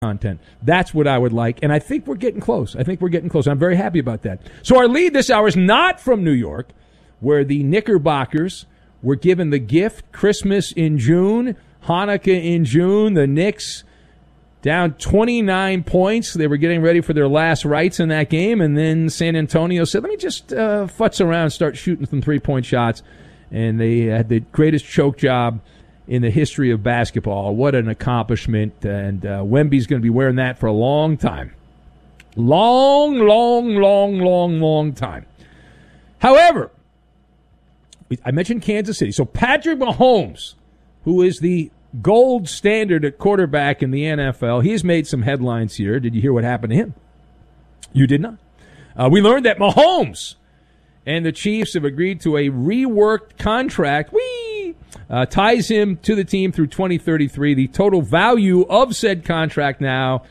content. That's what I would like, and I think we're getting close. I'm very happy about that. So our lead this hour is not from New York, where the Knickerbockers were given the gift, Christmas in June, Hanukkah in June. The Knicks down 29 points. They were getting ready for their last rites in that game, and then San Antonio said, let me just futz around and start shooting some three-point shots. And they had the greatest choke job in the history of basketball. What an accomplishment. And Wemby's going to be wearing that for a long time. Long time. However, I mentioned Kansas City. So Patrick Mahomes, who is the gold standard at quarterback in the NFL, he's made some headlines here. Did you hear what happened to him? You did not. We learned that Mahomes and the Chiefs have agreed to a reworked contract. Ties him to the team through 2033. The total value of said contract now,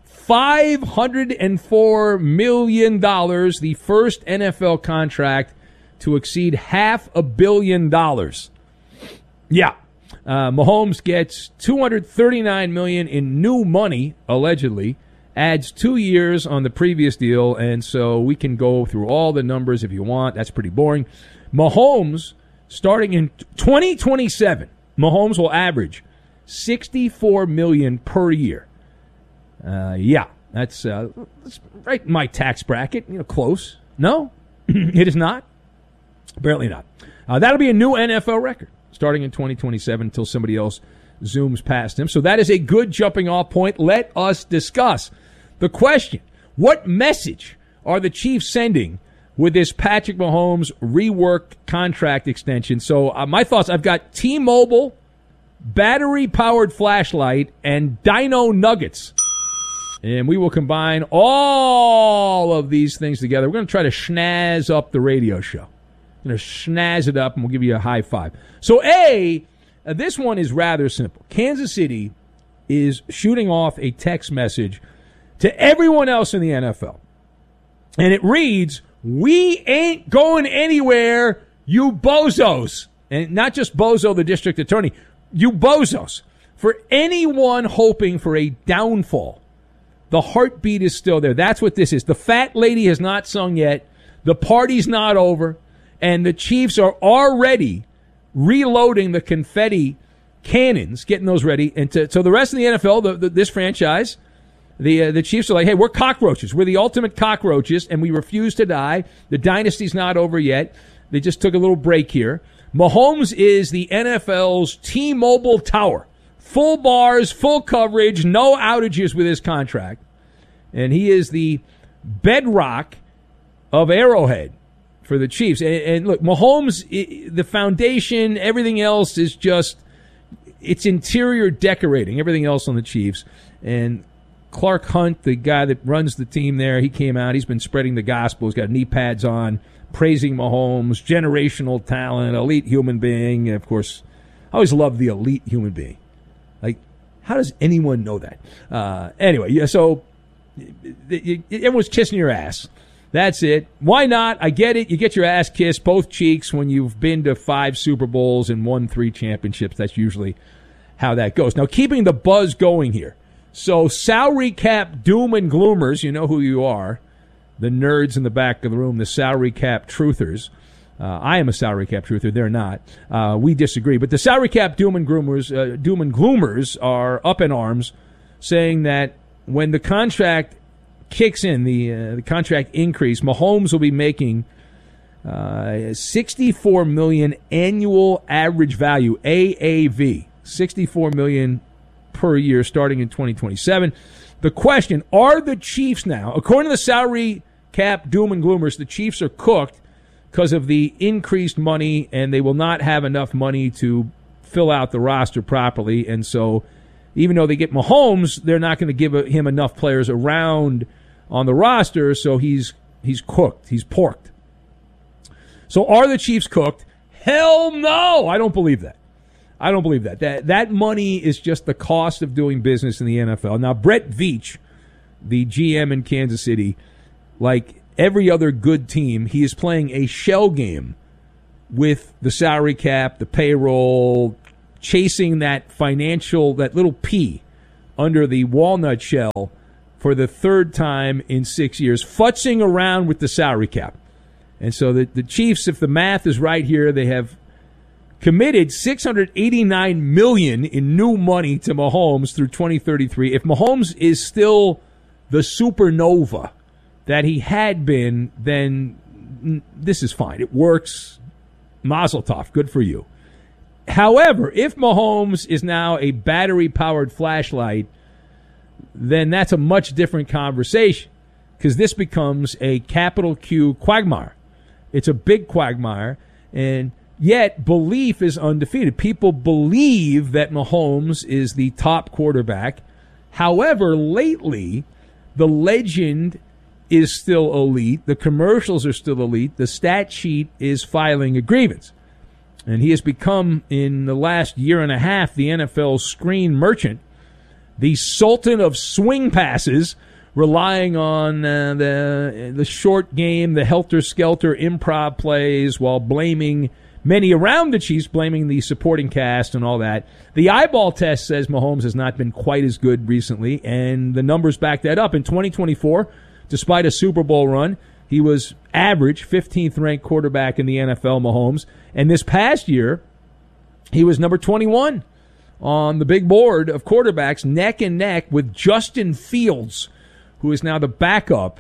$504 million, the first NFL contract to exceed $500 million. Yeah. Mahomes gets $239 million in new money, allegedly, adds 2 years on the previous deal, and so we can go through all the numbers if you want. That's pretty boring. Mahomes, starting in 2027, Mahomes will average $64 million per year. That's right in my tax bracket. Close. No, it is not. Apparently not. That'll be a new NFL record starting in 2027 until somebody else zooms past him. So that is a good jumping off point. Let us discuss the question. What message are the Chiefs sending with this Patrick Mahomes reworked contract extension? So my thoughts, I've got T-Mobile, battery-powered flashlight, and Dino Nuggets. And we will combine all of these things together. We're going to try to schnazz up the radio show. We're going to schnazz it up, and we'll give you a high five. So, this one is rather simple. Kansas City is shooting off a text message to everyone else in the NFL. And it reads, "We ain't going anywhere, you bozos." And not just Bozo, the district attorney. You bozos. For anyone hoping for a downfall, the heartbeat is still there. That's what this is. The fat lady has not sung yet. The party's not over. And the Chiefs are already reloading the confetti cannons, getting those ready. And so the rest of the NFL, this franchise, the Chiefs are like, hey, we're cockroaches. We're the ultimate cockroaches, and we refuse to die. The dynasty's not over yet. They just took a little break here. Mahomes is the NFL's T-Mobile tower. Full bars, full coverage, no outages with his contract. And he is the bedrock of Arrowhead for the Chiefs. And look, Mahomes, the foundation, everything else is just, it's interior decorating, everything else on the Chiefs. And Clark Hunt, the guy that runs the team there, he came out, he's been spreading the gospel, he's got knee pads on, praising Mahomes, generational talent, elite human being. And of course, I always love the elite human being. Like, how does anyone know that? Anyway, yeah, so everyone's kissing your ass. That's it. Why not? I get it. You get your ass kissed, both cheeks, when you've been to 5 Super Bowls and won 3 championships. That's usually how that goes. Now, keeping the buzz going here. So, salary cap doom and gloomers, you know who you are. The nerds in the back of the room, the salary cap truthers. I am a salary cap truther. They're not. We disagree. But the salary cap doom and gloomers are up in arms, saying that when the contract kicks in, the contract increase, Mahomes will be making $64 million annual average value, AAV, $64 million per year starting in 2027. The question, are the Chiefs now, according to the salary cap doom and gloomers, the Chiefs are cooked because of the increased money, and they will not have enough money to fill out the roster properly. And so even though they get Mahomes, they're not going to give him enough players around on the roster, so he's cooked. He's porked. So are the Chiefs cooked? Hell no! I don't believe that. I don't believe that. That money is just the cost of doing business in the NFL. Now, Brett Veach, the GM in Kansas City, like every other good team, he is playing a shell game with the salary cap, the payroll, chasing that financial, that little P under the walnut shell for the third time in 6 years, futzing around with the salary cap. And so the Chiefs, if the math is right here, they have committed $689 million in new money to Mahomes through 2033. If Mahomes is still the supernova that he had been, then this is fine. It works. Mazel tov. Good for you. However, if Mahomes is now a battery-powered flashlight, then that's a much different conversation, because this becomes a capital Q quagmire. It's a big quagmire, and yet belief is undefeated. People believe that Mahomes is the top quarterback. However, lately, the legend is still elite. The commercials are still elite. The stat sheet is filing a grievance. And he has become, in the last year and a half, the NFL's screen merchant, the sultan of swing passes, relying on the short game, the helter-skelter improv plays, while blaming many around the Chiefs, blaming the supporting cast and all that. The eyeball test says Mahomes has not been quite as good recently, and the numbers back that up. In 2024, despite a Super Bowl run, he was average, 15th-ranked quarterback in the NFL, Mahomes. And this past year, he was number 21 on the big board of quarterbacks, neck and neck with Justin Fields, who is now the backup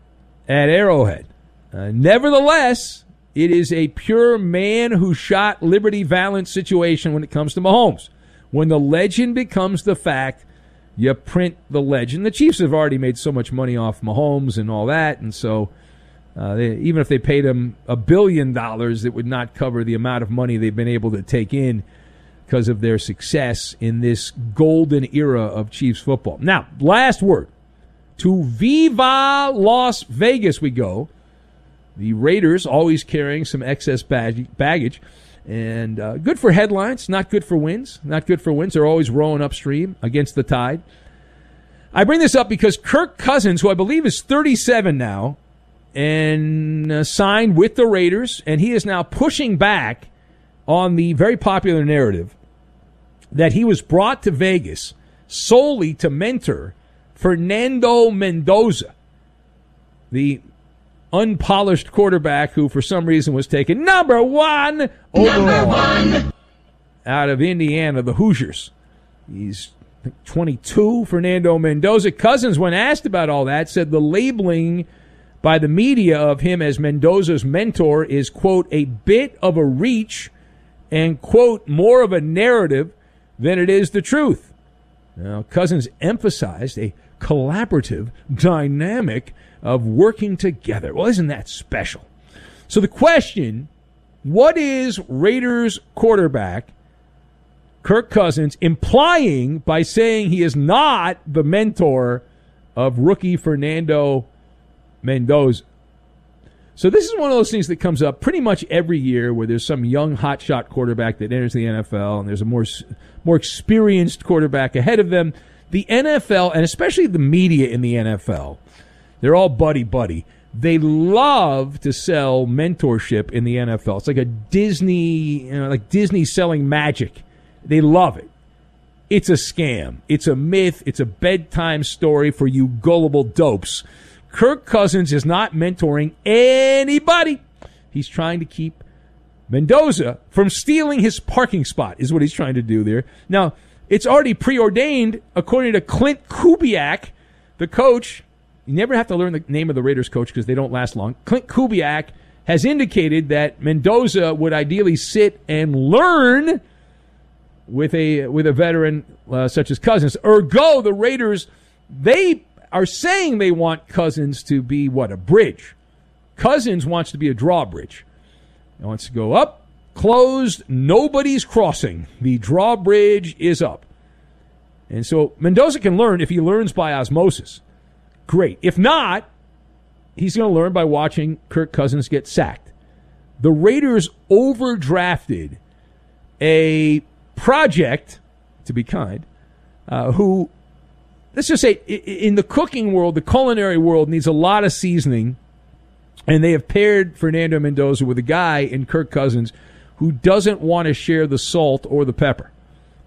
at Arrowhead. Nevertheless, it is a pure man who shot Liberty Valance situation when it comes to Mahomes. When the legend becomes the fact, you print the legend. The Chiefs have already made so much money off Mahomes and all that, and so even if they paid him $1 billion, it would not cover the amount of money they've been able to take in because of their success in this golden era of Chiefs football. Now, last word. To Viva Las Vegas we go. The Raiders always carrying some excess baggage. And good for headlines, not good for wins. Not good for wins. They're always rowing upstream against the tide. I bring this up because Kirk Cousins, who I believe is 37 now, and signed with the Raiders, and he is now pushing back on the very popular narrative that he was brought to Vegas solely to mentor Fernando Mendoza, the unpolished quarterback who for some reason was taken number one overall out of Indiana, the Hoosiers. He's 22, Fernando Mendoza. Cousins, when asked about all that, said the labeling by the media of him as Mendoza's mentor is, quote, a bit of a reach and, quote, more of a narrative than it is the truth. Now, Cousins emphasized a collaborative dynamic of working together. Well, isn't that special? So the question, what is Raiders quarterback Kirk Cousins implying by saying he is not the mentor of rookie Fernando Mendoza? So this is one of those things that comes up pretty much every year where there's some young hotshot quarterback that enters the NFL and there's a more experienced quarterback ahead of them. The NFL, and especially the media in the NFL, they're all buddy-buddy. They love to sell mentorship in the NFL. It's like a Disney, like Disney selling magic. They love it. It's a scam. It's a myth. It's a bedtime story for you gullible dopes. Kirk Cousins is not mentoring anybody. He's trying to keep Mendoza from stealing his parking spot, is what he's trying to do there. Now, it's already preordained, according to Clint Kubiak, the coach. You never have to learn the name of the Raiders coach because they don't last long. Clint Kubiak has indicated that Mendoza would ideally sit and learn with a veteran such as Cousins. Ergo, the Raiders, they are saying they want Cousins to be, a bridge. Cousins wants to be a drawbridge. He wants to go up, closed, nobody's crossing. The drawbridge is up. And so Mendoza can learn if he learns by osmosis. Great. If not, he's going to learn by watching Kirk Cousins get sacked. The Raiders overdrafted a project, to be kind, who, let's just say, in the cooking world, the culinary world, needs a lot of seasoning, and they have paired Fernando Mendoza with a guy in Kirk Cousins who doesn't want to share the salt or the pepper.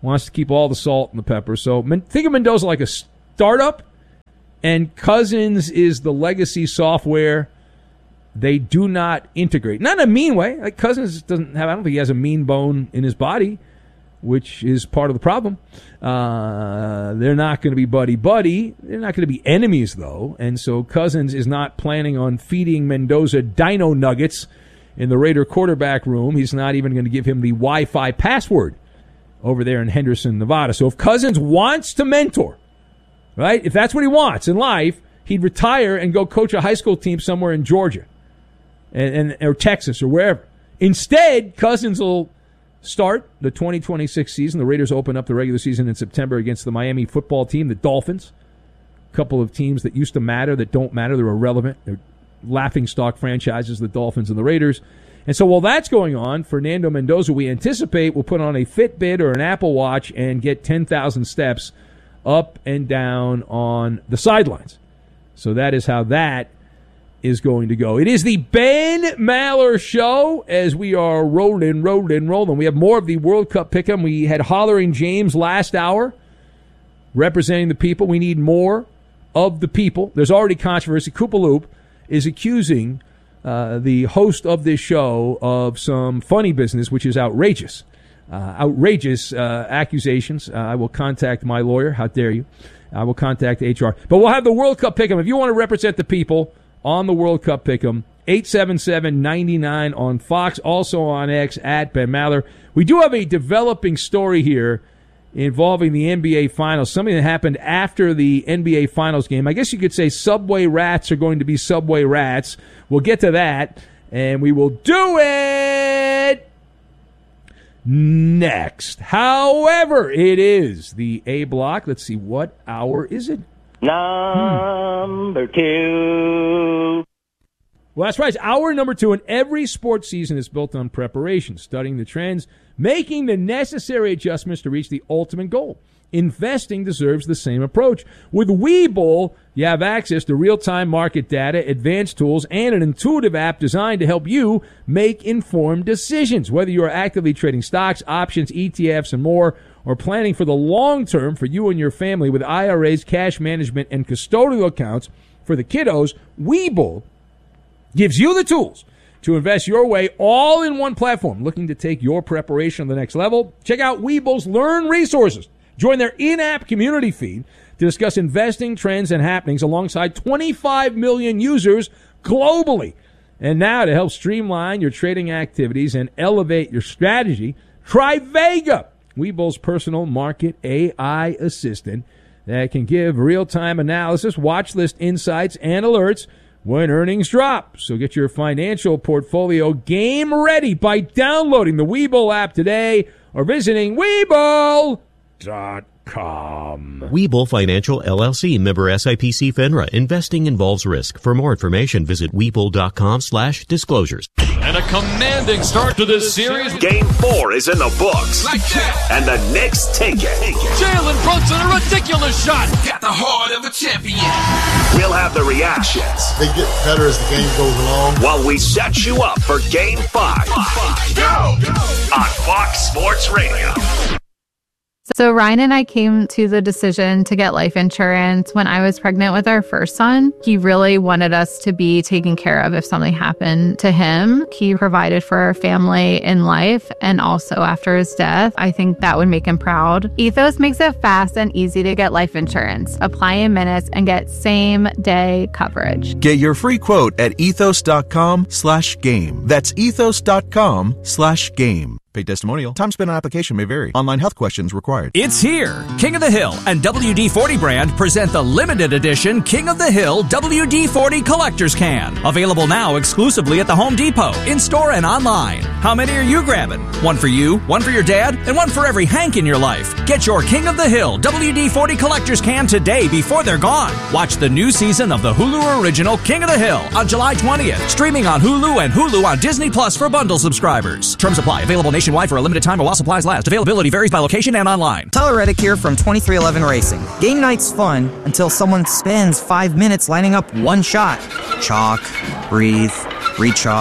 wants to keep all the salt and the pepper. So think of Mendoza like a startup, and Cousins is the legacy software. They do not integrate. Not in a mean way. Like Cousins doesn't have, I don't think he has a mean bone in his body, which is part of the problem. They're not going to be buddy-buddy. They're not going to be enemies, though. And so Cousins is not planning on feeding Mendoza dino nuggets in the Raider quarterback room. He's not even going to give him the Wi-Fi password over there in Henderson, Nevada. So if Cousins wants to mentor, right, if that's what he wants in life, he'd retire and go coach a high school team somewhere in Georgia or Texas or wherever. Instead, Cousins will start the 2026 season. The Raiders open up the regular season in September against the Miami football team, the Dolphins. A couple of teams that used to matter that don't matter. They're irrelevant. They're laughingstock franchises, the Dolphins and the Raiders. And so while that's going on, Fernando Mendoza, we anticipate, will put on a Fitbit or an Apple Watch and get 10,000 steps up and down on the sidelines. So that is how that is going to go. It is the Ben Maller Show as we are rolling. We have more of the World Cup pick'em. We had Hollering James last hour representing the people. We need more of the people. There's already controversy. Koopaloop is accusing the host of this show of some funny business, which is outrageous. Outrageous accusations. I will contact my lawyer. How dare you? I will contact HR. But we'll have the World Cup pick'em. If you want to represent the people on the World Cup pick'em, 877-99 on Fox, also on X at Ben Maller. We do have a developing story here involving the NBA Finals, something that happened after the NBA Finals game. I guess you could say Subway Rats are going to be Subway Rats. We'll get to that, and we will do it next. However, it is the A block. Let's see, what hour is it? Number 2. Well, that's right. It's hour number 2, and every sports season is built on preparation, studying the trends, making the necessary adjustments to reach the ultimate goal. Investing deserves the same approach. With Webull, you have access to real-time market data, advanced tools, and an intuitive app designed to help you make informed decisions. Whether you are actively trading stocks, options, ETFs, and more, or planning for the long term for you and your family with IRAs, cash management, and custodial accounts for the kiddos, Webull gives you the tools to invest your way all in one platform. Looking to take your preparation to the next level? Check out Webull's Learn resources. Join their in-app community feed to discuss investing trends and happenings alongside 25 million users globally. And now to help streamline your trading activities and elevate your strategy, try Vega, Webull's personal market AI assistant that can give real-time analysis, watch list insights, and alerts when earnings drop. So get your financial portfolio game ready by downloading the Webull app today or visiting Webull.com. Webull Financial LLC, member SIPC FINRA. Investing involves risk. For more information, visit Webull.com/disclosures. And a commanding start to this series. Game 4 is in the books. Like that. And the Knicks take it. Jalen Brunson, a ridiculous shot. Got the heart of a champion. We'll have the reactions. They get better as the game goes along. While we set you up for Game 5. Go! On Fox Sports Radio. So Ryan and I came to the decision to get life insurance when I was pregnant with our first son. He really wanted us to be taken care of if something happened to him. He provided for our family in life and also after his death. I think that would make him proud. Ethos makes it fast and easy to get life insurance. Apply in minutes and get same-day coverage. Get your free quote at ethos.com/game. That's ethos.com/game. Paid testimonial. Time spent on application may vary. Online health questions required. It's here. King of the Hill and WD-40 brand present the limited edition King of the Hill WD-40 Collector's Can. Available now exclusively at the Home Depot, in-store and online. How many are you grabbing? One for you, one for your dad, and one for every Hank in your life. Get your King of the Hill WD-40 Collector's Can today before they're gone. Watch the new season of the Hulu original King of the Hill on July 20th. Streaming on Hulu and Hulu on Disney Plus for bundle subscribers. Terms apply. Available nationwide for a limited time while supplies last. Availability varies by location and online. Tyler Reddick here from 2311 Racing. Game night's fun until someone spends 5 minutes lining up one shot. Chalk, breathe, re-chalk,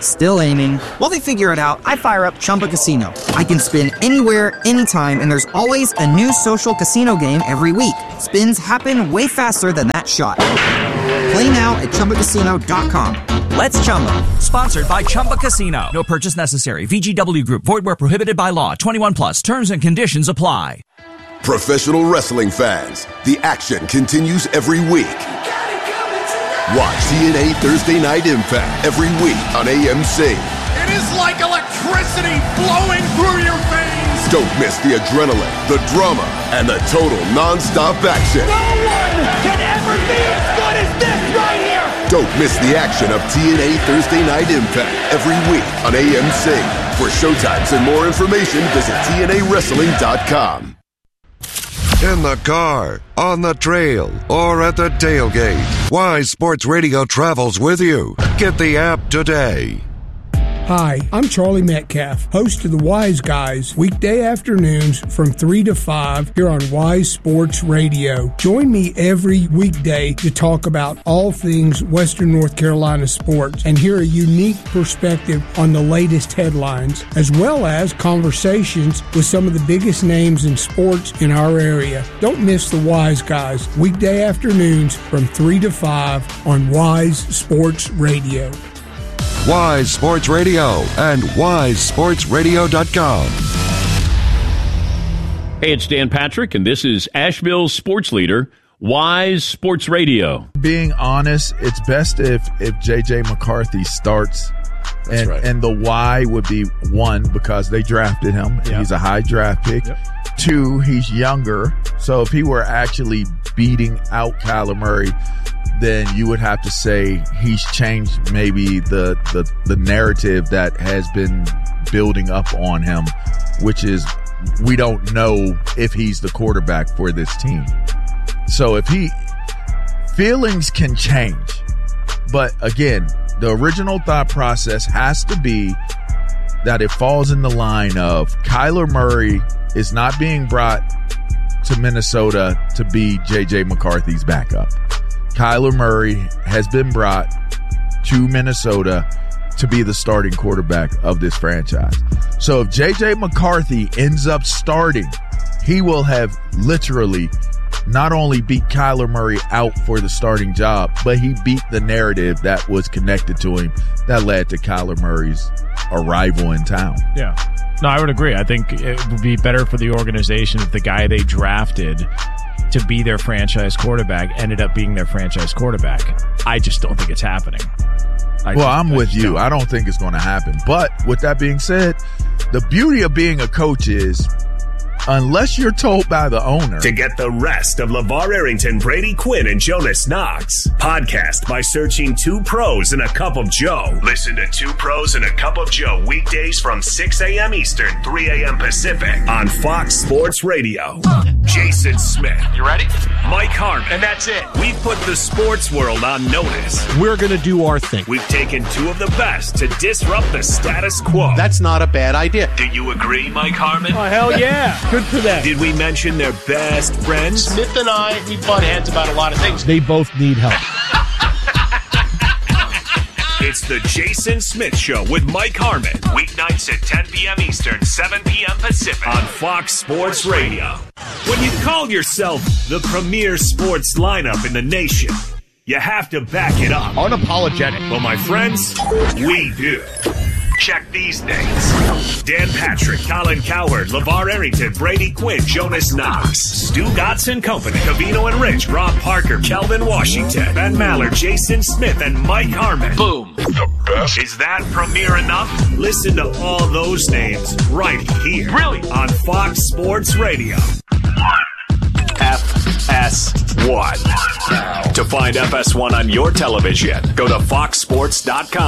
Still aiming. While they figure it out, I fire up Chumba Casino. I can spin anywhere, anytime, and there's always a new social casino game every week. Spins happen way faster than that shot. Play now at ChumbaCasino.com. Let's Chumba. Sponsored by Chumba Casino. No purchase necessary. VGW Group. Void where prohibited by law. 21 plus. Terms and conditions apply. Professional wrestling fans, the action continues every week. Watch TNA Thursday Night Impact every week on AMC. It is like electricity flowing through your veins. Don't miss the adrenaline, the drama, and the total non-stop action. No one can ever be as good as this right here. Don't miss the action of TNA Thursday Night Impact every week on AMC. For showtimes and more information, visit TNAWrestling.com. In the car, on the trail, or at the tailgate, Wise Sports Radio travels with you. Get the app today. Hi, I'm Charlie Metcalf, host of the Wise Guys, weekday afternoons from 3 to 5 here on Wise Sports Radio. Join me every weekday to talk about all things Western North Carolina sports and hear a unique perspective on the latest headlines, as well as conversations with some of the biggest names in sports in our area. Don't miss the Wise Guys, weekday afternoons from 3 to 5 on Wise Sports Radio. Wise Sports Radio and wisesportsradio.com. Hey, it's Dan Patrick, and this is Asheville's sports leader, Wise Sports Radio. Being honest, it's best if J.J. McCarthy starts. And, right. And the why would be, one, because they drafted him. Yep. He's a high draft pick. Yep. Two, he's younger. So if he were actually beating out Kyler Murray, then you would have to say he's changed maybe the narrative that has been building up on him, which is we don't know if he's the quarterback for this team. So feelings can change. But again, the original thought process has to be that it falls in the line of Kyler Murray is not being brought to Minnesota to be J.J. McCarthy's backup. Kyler Murray has been brought to Minnesota to be the starting quarterback of this franchise. So if J.J. McCarthy ends up starting, he will have literally not only beat Kyler Murray out for the starting job, but he beat the narrative that was connected to him that led to Kyler Murray's arrival in town. Yeah. No, I would agree. I think it would be better for the organization if the guy they drafted to be their franchise quarterback ended up being their franchise quarterback. I just don't think it's happening. I'm with you. I don't think it's going to happen. But with that being said, the beauty of being a coach is unless you're told by the owner. To get the rest of LeVar Arrington, Brady Quinn, and Jonas Knox, podcast by searching Two Pros and a Cup of Joe. Listen to Two Pros and a Cup of Joe weekdays from 6 a.m. Eastern, 3 a.m. Pacific on Fox Sports Radio. Jason Smith. You ready? Mike Harmon. And that's it. We've put the sports world on notice. We're going to do our thing. We've taken two of the best to disrupt the status quo. That's not a bad idea. Do you agree, Mike Harmon? Oh, hell yeah. Good for them. Did we mention their best friends? Smith and I, we butt heads about a lot of things. They both need help. It's the Jason Smith Show with Mike Harmon. Weeknights at 10 p.m. Eastern, 7 p.m. Pacific on Fox Sports Radio. When you call yourself the premier sports lineup in the nation, you have to back it up. Unapologetic. Well, my friends, we do. Check these names: Dan Patrick, Colin Cowherd, LeVar Arrington, Brady Quinn, Jonas Knox, Stu Gotts and Company, Covino and Rich, Rob Parker, Kelvin Washington, Ben Maller, Jason Smith, and Mike Harmon. Boom. The best. Is that premiere enough? Listen to all those names right here. Really? On Fox Sports Radio. FS1. To find FS1 on your television, go to foxsports.com.